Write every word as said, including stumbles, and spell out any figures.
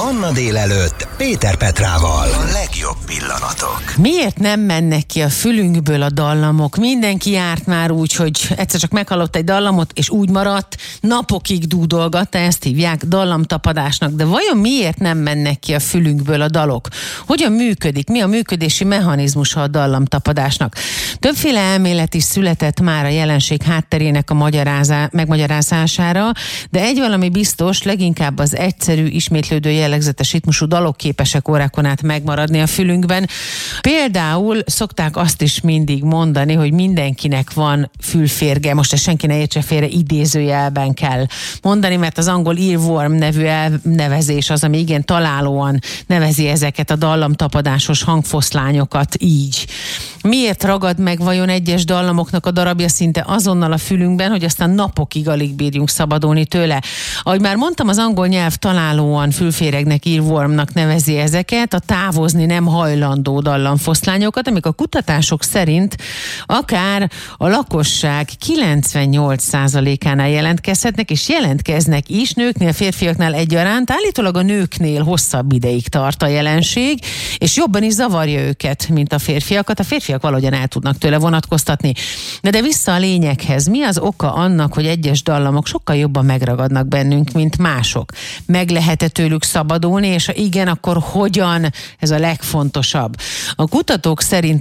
Manna délelőtt Péter Petrával. A legjobb pillanatok. Miért nem mennek ki a fülünkből a dallamok? Mindenki járt már úgy, hogy egyszer csak meghallott egy dallamot, és úgy maradt, napokig dúdolgatta, ezt hívják dallamtapadásnak. De vajon miért nem mennek ki a fülünkből a dalok? Hogyan működik? Mi a működési mechanizmusa a dallamtapadásnak? Többféle elmélet is született már a jelenség hátterének a magyarázá- megmagyarázására, de egy valami biztos, leginkább az egyszerű, ismétlődő jellegzetes ritmusú dalok képesek órákon át megmaradni a fülünkben. Például szokták azt is mindig mondani, hogy mindenkinek van fülférge, most ezt senki ne értse félre, idézőjelben kell mondani, mert az angol earworm nevű elnevezés az, ami igen találóan nevezi ezeket a dallamtapadásos hangfoszlányokat így. Miért ragad meg vajon egyes dallamoknak a darabja szinte azonnal a fülünkben, hogy aztán napokig alig bírjunk szabadulni tőle? Ahogy már mondtam, az angol nyelv találóan fülféregnek, earwormnak nevezi ezeket, a távozni nem hajlandó dallamfoszlányokat, amik a kutatások szerint akár a lakosság kilencvennyolc százalékánál jelentkezhetnek, és jelentkeznek is nőknél, férfiaknál egyaránt. Állítólag a nőknél hosszabb ideig tart a jelenség, és jobban is zavarja őket, mint a férfiakat. A férfiak valahogyan el tudnak tőle vonatkoztatni. De, de vissza a lényeghez. Mi az oka annak, hogy egyes dallamok sokkal jobban megragadnak bennünk, mint mások? Meg lehet-e tőlük szabadulni, és ha igen, akkor hogyan? Ez a legfontosabb. A kutatók szerint